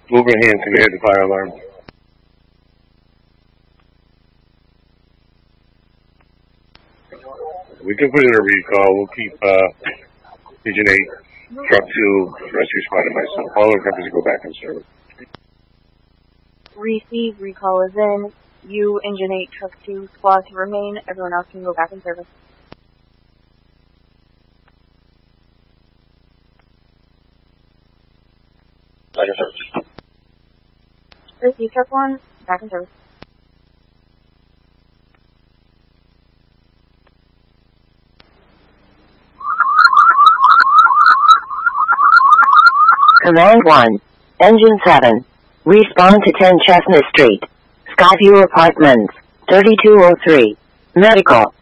Wilbraham can hit the fire alarm. We can put in a recall. We'll keep Region 8, Truck 2, Rescue Squad, and myself. All our companies go back in service. Receive, recall is in. You, Engine 8, Truck 2, Squad to remain. Everyone else can go back in service. Back in service. Receive, Truck 1, back in service. Command 1, Engine 7, respawn to 10 Chestnut Street, Skyview Apartments, 3203, medical.